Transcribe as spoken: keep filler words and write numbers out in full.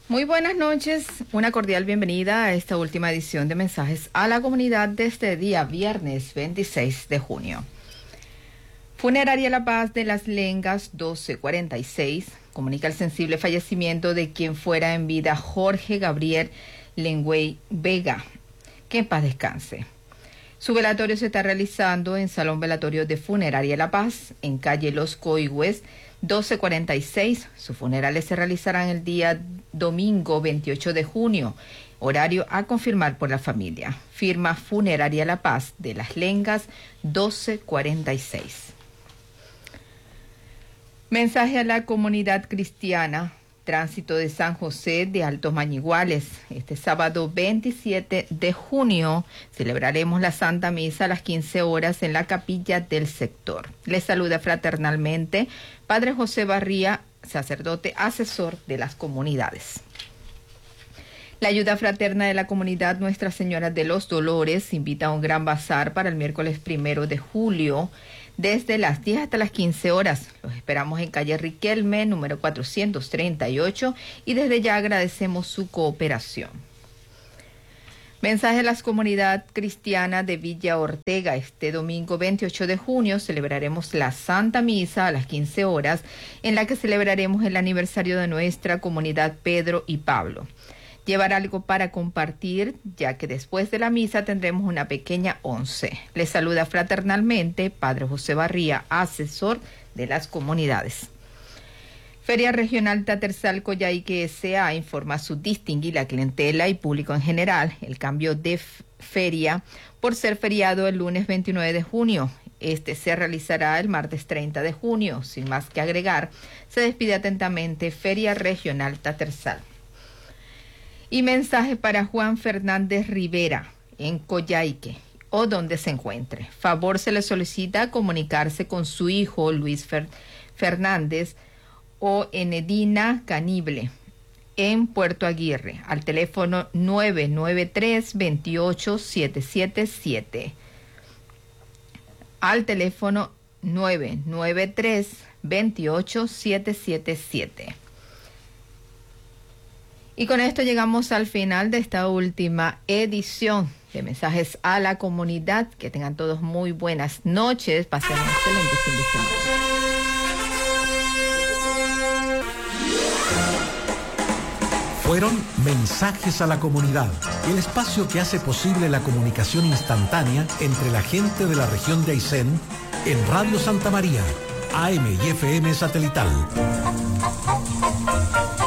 Muy buenas noches, una cordial bienvenida a esta última edición de Mensajes a la Comunidad de este día, viernes veintiséis de junio. Funeraria La Paz de Las Lengas doce cuarenta y seis comunica el sensible fallecimiento de quien fuera en vida Jorge Gabriel Lengüey Vega, que en paz descanse. Su velatorio se está realizando en Salón Velatorio de Funeraria La Paz, en calle Los Coigües, doce cuarenta y seis. Sus funerales se realizarán el día domingo veintiocho de junio, horario a confirmar por la familia. Firma Funeraria La Paz de Las Lengas doce cuarenta y seis. Mensaje a la comunidad cristiana. Tránsito de San José de Altos Mañiguales. Este sábado veintisiete de junio celebraremos la Santa Misa a las quince horas en la capilla del sector. Les saluda fraternalmente Padre José Barría, sacerdote asesor de las comunidades. La ayuda fraterna de la comunidad Nuestra Señora de los Dolores invita a un gran bazar para el miércoles primero de julio, desde las diez hasta las quince horas. Los esperamos en calle Riquelme, número cuatrocientos treinta y ocho, y desde ya agradecemos su cooperación. Mensaje a la comunidad cristiana de Villa Ortega. Este domingo veintiocho de junio celebraremos la Santa Misa a las quince horas, en la que celebraremos el aniversario de nuestra comunidad Pedro y Pablo. Llevar algo para compartir, ya que después de la misa tendremos una pequeña once. Les saluda fraternalmente Padre José Barría, asesor de las comunidades. Feria Regional Tatersal Coyhaique S A informa a su distinguida clientela y público en general el cambio de feria por ser feriado el lunes veintinueve de junio. Este se realizará el martes treinta de junio. Sin más que agregar, se despide atentamente Feria Regional Tatersal. Y mensaje para Juan Fernández Rivera, en Coyhaique, o donde se encuentre. Favor se le solicita comunicarse con su hijo Luis Fer Fernández o Enedina Canible, en Puerto Aguirre, al teléfono nueve nueve tres, dos ocho siete siete siete. Al teléfono nueve nueve tres, dos ocho siete siete siete. Y con esto llegamos al final de esta última edición de Mensajes a la Comunidad. Que tengan todos muy buenas noches. Pasen un excelente fin de semana. Fueron Mensajes a la Comunidad, el espacio que hace posible la comunicación instantánea entre la gente de la región de Aysén en Radio Santa María, A M y F M satelital.